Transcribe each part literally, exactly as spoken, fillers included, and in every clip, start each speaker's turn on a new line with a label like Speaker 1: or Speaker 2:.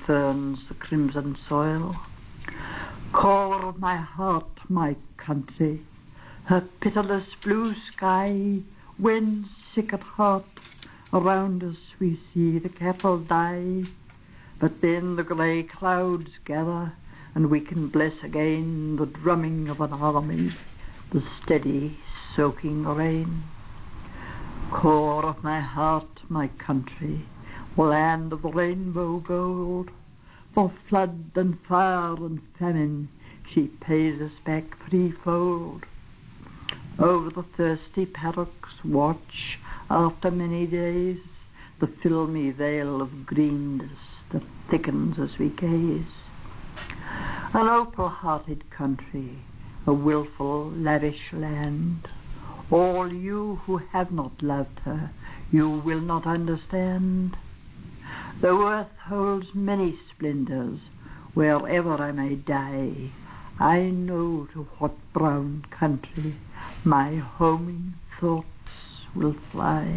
Speaker 1: ferns, the crimson soil. Core of my heart, my country, her pitiless blue sky, wind sick at heart, around us we see the cattle die. But then the grey clouds gather, and we can bless again the drumming of an army, the steady soaking rain. Core of my heart, my country, land of the rainbow gold, for flood and fire and famine she pays us back threefold. Over the thirsty paddocks watch, after many days, the filmy veil of greenness that thickens as we gaze. An opal-hearted country, a wilful, lavish land. All you who have not loved her, you will not understand. Though earth holds many splendours, wherever I may die, I know to what brown country my homing thoughts will fly.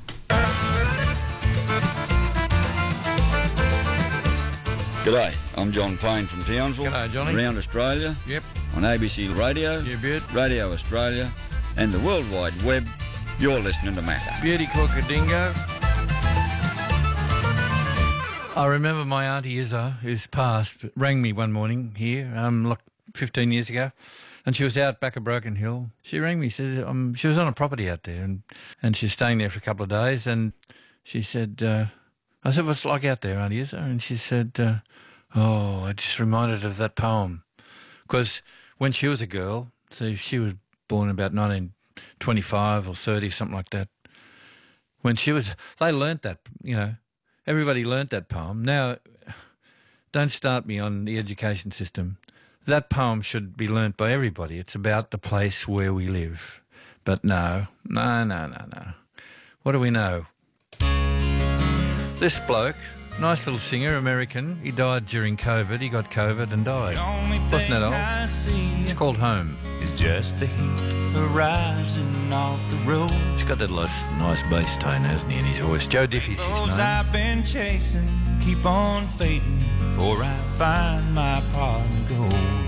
Speaker 2: G'day, I'm John Payne from Townsville.
Speaker 3: G'day, Johnny.
Speaker 2: Around Australia.
Speaker 3: Yep.
Speaker 2: On A B C Radio.
Speaker 3: You bet.
Speaker 2: Radio Australia. And the World Wide Web. You're listening to Matter.
Speaker 3: Beauty Cooker Dingo. I remember my Auntie Izza, who's passed, rang me one morning here, um, like fifteen years ago, and she was out back of Broken Hill. She rang me, said um, she was on a property out there, and, and she's staying there for a couple of days, and she said, uh, I said, what's it like out there, Auntie Izza? And she said, uh, oh, I just reminded of that poem. Because when she was a girl, so she was born about nineteen twenty-five or thirty, something like that. When she was, they learnt that, you know, everybody learnt that poem. Now, don't start me on the education system. That poem should be learnt by everybody. It's about the place where we live. But no, no, no, no, no. What do we know? This bloke, nice little singer, American, he died during COVID. He got COVID and died. Wasn't that old? It's called Home.
Speaker 4: It's just the heat arising off the road.
Speaker 3: He's got that nice, nice bass tone, hasn't he, in his voice? Joe Diffie's his
Speaker 4: Those
Speaker 3: name.
Speaker 4: I've been chasing keep on fading before I find my pot of gold.